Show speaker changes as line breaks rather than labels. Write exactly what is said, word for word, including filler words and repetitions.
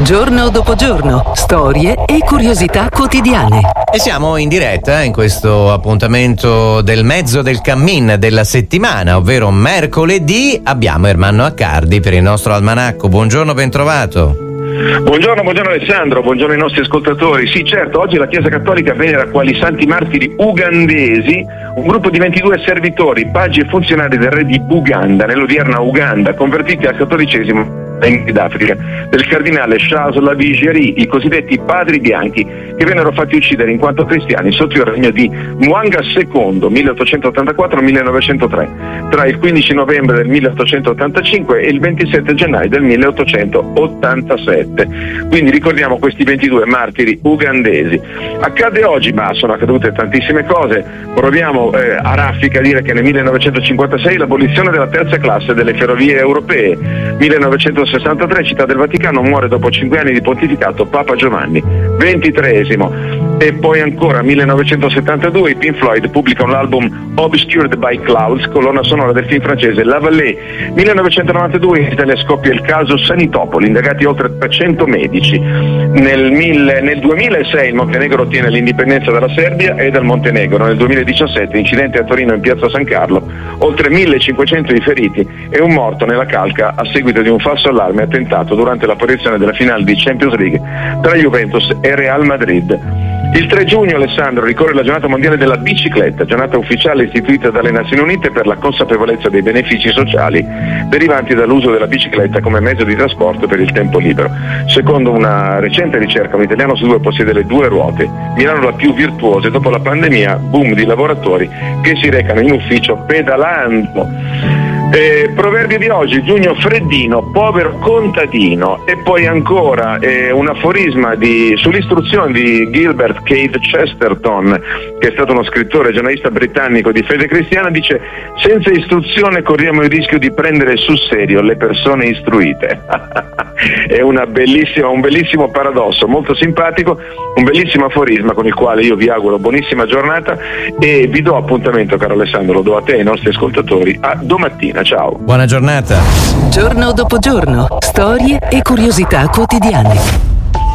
Giorno dopo giorno, storie e curiosità quotidiane.
E siamo in diretta in questo appuntamento del mezzo del cammin della settimana, ovvero mercoledì. Abbiamo Ermanno Accardi per il nostro almanacco. Buongiorno, bentrovato.
Buongiorno, buongiorno Alessandro, buongiorno ai nostri ascoltatori. Sì, certo, oggi la Chiesa Cattolica venera quali santi martiri ugandesi un gruppo di ventidue servitori, pagi e funzionari del re di Buganda, nell'odierna Uganda, convertiti al cattolicesimo in Sudafrica, del cardinale Charles Lavigérie, i cosiddetti padri bianchi, che vennero fatti uccidere in quanto cristiani sotto il regno di Mwanga secondo, milleottocentottantaquattro millenovecentotre, tra il quindici novembre del milleottocentottantacinque e il ventisette gennaio del milleottocentottantasette. Quindi ricordiamo questi ventidue martiri ugandesi. Accade oggi, ma sono accadute tantissime cose. Proviamo eh, a raffica a dire che nel millenovecentocinquantasei l'abolizione della terza classe delle ferrovie europee. millenovecentosessantatré Città del Vaticano, muore dopo cinque anni di pontificato Papa Giovanni ventitreesimo. E poi ancora millenovecentosettantadue i Pink Floyd pubblicano l'album Obscured by Clouds, colonna sonora del film francese La Vallée. millenovecentonovantadue in Italia scoppia il caso Sanitopoli, indagati oltre trecento medici. Nel, mille, nel duemilasei il Montenegro ottiene l'indipendenza dalla Serbia e dal Montenegro. Nel duemiladiciassette incidente a Torino in piazza San Carlo, oltre millecinquecento i feriti e un morto nella calca a seguito di un falso allarme attentato durante l'apparizione della finale di Champions League tra Juventus e Real Madrid. Il tre giugno, Alessandro, ricorre la giornata mondiale della bicicletta, giornata ufficiale istituita dalle Nazioni Unite per la consapevolezza dei benefici sociali derivanti dall'uso della bicicletta come mezzo di trasporto per il tempo libero. Secondo una recente ricerca, un italiano su due possiede le due ruote. Milano la più virtuosa e dopo la pandemia, boom di lavoratori che si recano in ufficio pedalando. Eh, proverbio di oggi, giugno freddino, povero contadino. E poi ancora eh, un aforisma di, sull'istruzione di Gilbert Keith Chesterton, che è stato uno scrittore e giornalista britannico di fede cristiana, dice: senza istruzione corriamo il rischio di prendere sul serio le persone istruite. È una bellissima, un bellissimo paradosso, molto simpatico, un bellissimo aforisma con il quale io vi auguro buonissima giornata e vi do appuntamento, caro Alessandro, lo do a te e ai nostri ascoltatori, a domattina. Ciao.
Buona giornata.
Giorno dopo giorno, storie e curiosità quotidiane.